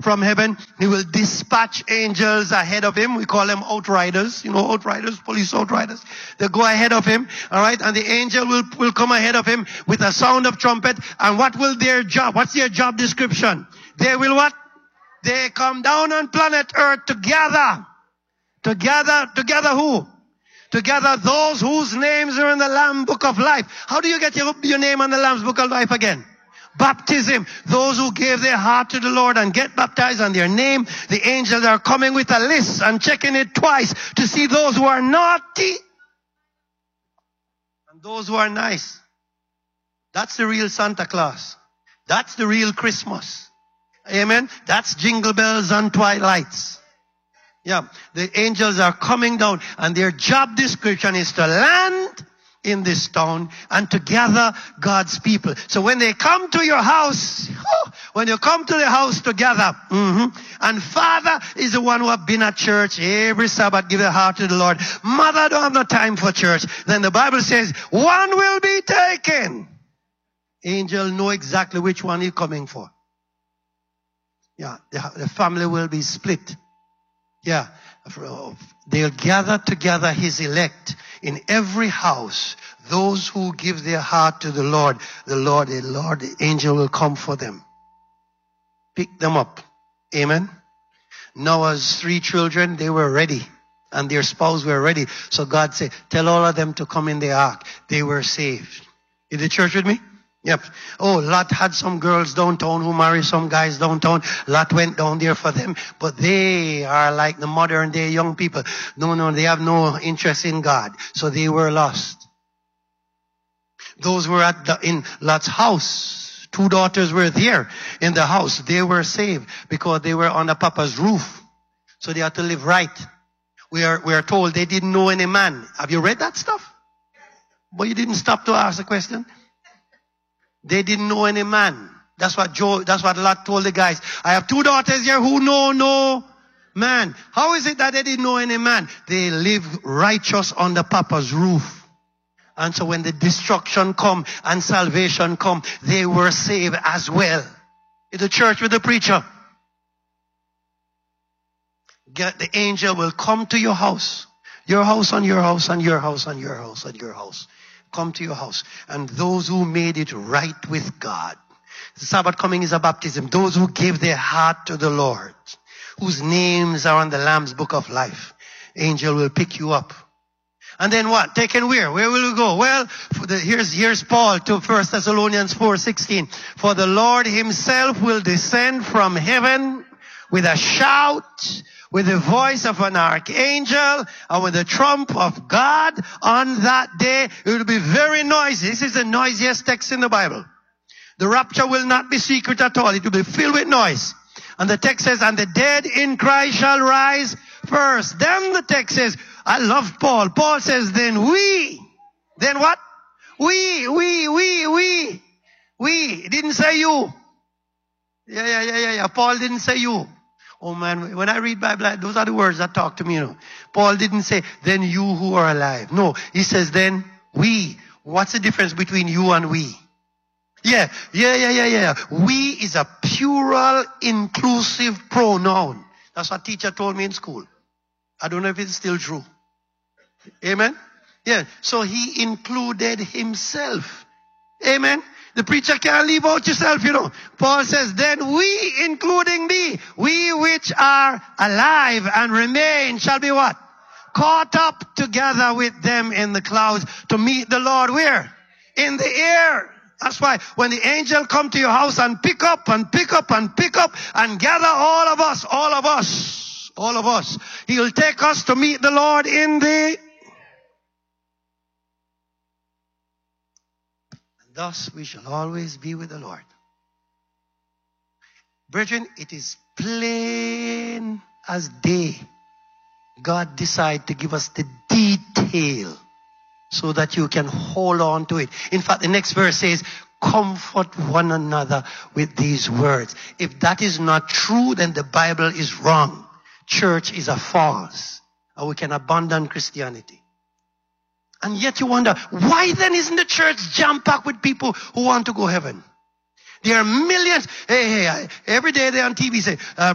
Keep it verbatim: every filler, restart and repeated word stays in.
from heaven. He will dispatch angels ahead of him. We call them outriders. You know, outriders, police outriders. They go ahead of him. All right. And the angel will, will come ahead of him with a sound of trumpet. And what will their job? What's their job description? They will what? They come down on planet Earth together. Together, together who? Together those whose names are in the Lamb Book of Life. How do you get your, your name on the Lamb's Book of Life again? Baptism. Those who gave their heart to the Lord and get baptized on their name, the angels are coming with a list and checking it twice to see those who are naughty and those who are nice. That's the real Santa Claus. That's the real Christmas. Amen. That's jingle bells and twilights. Yeah, the angels are coming down and their job description is to land in this town and to gather God's people. So when they come to your house, when you come to the house together, mm-hmm, and father is the one who have been at church every Sabbath, give their heart to the Lord. Mother don't have no time for church. Then the Bible says, one will be taken. Angel know exactly which one he's coming for. Yeah, the, the family will be split. Yeah, they'll gather together his elect in every house. Those who give their heart to the Lord, the Lord, the Lord, the angel will come for them. Pick them up. Amen. Noah's three children, they were ready. And their spouse were ready. So God said, tell all of them to come in the ark. They were saved. Is the church with me? Yep. Oh, Lot had some girls downtown who married some guys downtown. Lot went down there for them. But they are like the modern day young people. No, no, they have no interest in God. So they were lost. Those were at the, in Lot's house. Two daughters were there in the house. They were saved because they were on the papa's roof. So they had to live right. We are, we are told they didn't know any man. Have you read that stuff? But you didn't stop to ask the question. They didn't know any man. That's what Joe, that's what Lot told the guys. I have two daughters here who know no man. How is it that they didn't know any man? They live righteous on the papa's roof. And so when the destruction come and salvation come, they were saved as well. In the church with the preacher. Get the angel will come to your house. Your house and your house and your house and your house and your house. Come to your house. And those who made it right with God. The Sabbath coming is a baptism. Those who gave their heart to the Lord, whose names are on the Lamb's Book of Life. Angel will pick you up. And then what? Taken where? Where will we go? Well, for the, here's, here's Paul to First Thessalonians four sixteen. For the Lord himself will descend from heaven with a shout, with the voice of an archangel, and with the trump of God. On that day, it will be very noisy. This is the noisiest text in the Bible. The rapture will not be secret at all. It will be filled with noise. And the text says, and the dead in Christ shall rise first. Then the text says, I love Paul. Paul says, then we. Then what? We, we, we, we. We. It didn't say you. Yeah, yeah, yeah, yeah, yeah. Paul didn't say you. Oh man, when I read Bible, those are the words that talk to me, you know. Paul didn't say, then you who are alive. No, he says, then we. What's the difference between you and we? Yeah, yeah, yeah, yeah, yeah. We is a plural, inclusive pronoun. That's what teacher told me in school. I don't know if it's still true. Amen? Yeah, so he included himself. Amen? The preacher can't leave out yourself, you know. Paul says, then we, including me, we which are alive and remain, shall be what? Caught up together with them in the clouds to meet the Lord where? In the air. That's why when the angel come to your house and pick up and pick up and pick up and gather all of us, all of us, all of us, he'll take us to meet the Lord in the... Thus we shall always be with the Lord. Brethren, it is plain as day. God decided to give us the detail so that you can hold on to it. In fact, the next verse says, comfort one another with these words. If that is not true, then the Bible is wrong. Church is a farce. And we can abandon Christianity. And yet you wonder, why then isn't the church jam-packed with people who want to go heaven? There are millions. Hey, hey, every day they're on T V say, uh,